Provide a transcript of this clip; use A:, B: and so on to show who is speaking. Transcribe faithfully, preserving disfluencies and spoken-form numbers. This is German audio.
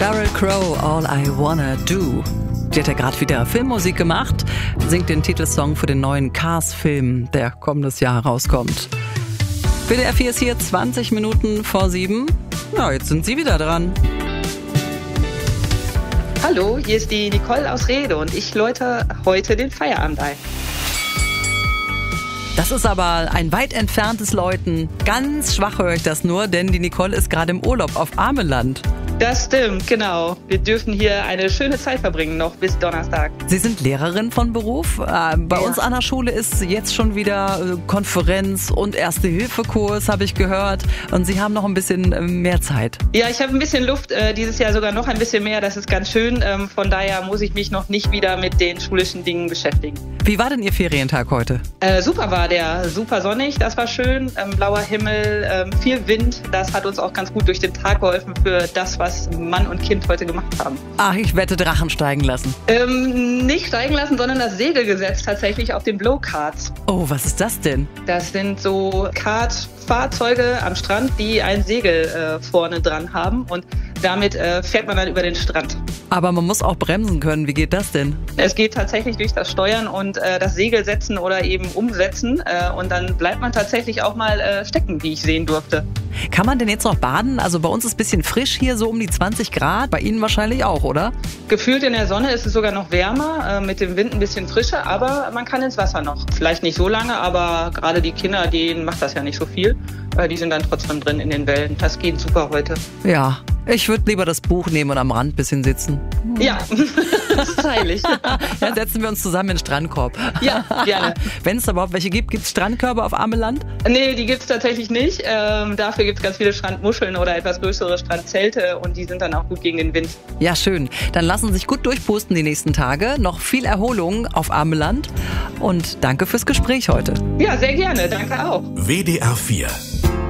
A: Sheryl Crow, All I Wanna Do. Die hat ja gerade wieder Filmmusik gemacht, singt den Titelsong für den neuen Cars-Film, der kommendes Jahr rauskommt. W D R vier ist hier, zwanzig Minuten vor sieben. Ja, jetzt sind Sie wieder dran.
B: Hallo, hier ist die Nicole aus Rede und ich läute heute den Feierabend ein.
A: Das ist aber ein weit entferntes Läuten. Ganz schwach höre ich das nur, denn die Nicole ist gerade im Urlaub auf Ameland.
B: Das stimmt, genau. Wir dürfen hier eine schöne Zeit verbringen, noch bis Donnerstag.
A: Sie sind Lehrerin von Beruf. Äh, bei
B: ja.
A: uns an der Schule ist jetzt schon wieder äh, Konferenz und Erste-Hilfe-Kurs, habe ich gehört. Und Sie haben noch ein bisschen äh, mehr Zeit.
B: Ja, ich habe ein bisschen Luft, äh, dieses Jahr sogar noch ein bisschen mehr. Das ist ganz schön. Ähm, von daher muss ich mich noch nicht wieder mit den schulischen Dingen beschäftigen.
A: Wie war denn Ihr Ferientag heute?
B: Äh, super war der, super sonnig, das war schön. Ähm, blauer Himmel, ähm, viel Wind. Das hat uns auch ganz gut durch den Tag geholfen für das, was Mann und Kind heute gemacht haben.
A: Ach, ich wette, Drachen steigen lassen.
B: Ähm, nicht steigen lassen, sondern das Segel gesetzt tatsächlich auf den Blowkarts.
A: Oh, was ist das denn?
B: Das sind so Kartfahrzeuge am Strand, die ein Segel äh, vorne dran haben und damit äh, fährt man dann über den Strand.
A: Aber man muss auch bremsen können. Wie geht das denn?
B: Es geht tatsächlich durch das Steuern und äh, das Segel setzen oder eben umsetzen äh, und dann bleibt man tatsächlich auch mal äh, stecken, wie ich sehen durfte.
A: Kann man denn jetzt noch baden? Also bei uns ist es ein bisschen frisch hier, so um die zwanzig Grad. Bei Ihnen wahrscheinlich auch, oder?
B: Gefühlt in der Sonne ist es sogar noch wärmer, äh, mit dem Wind ein bisschen frischer, aber man kann ins Wasser noch. Vielleicht nicht so lange, aber gerade die Kinder, denen macht das ja nicht so viel. Äh, die sind dann trotzdem drin in den Wellen. Das geht super heute.
A: Ja, ich würde lieber das Buch nehmen und am Rand ein bisschen sitzen.
B: Ja, das ist heilig.
A: Dann setzen wir uns zusammen in den Strandkorb.
B: Ja, gerne.
A: Wenn es überhaupt welche gibt, gibt es Strandkörbe auf Ameland?
B: Nee, die gibt es tatsächlich nicht. Ähm, dafür gibt es ganz viele Strandmuscheln oder etwas größere Strandzelte und die sind dann auch gut gegen den Wind.
A: Ja, schön. Dann lassen Sie sich gut durchpusten die nächsten Tage. Noch viel Erholung auf Ameland und danke fürs Gespräch heute.
B: Ja, sehr gerne. Danke auch.
C: W D R vier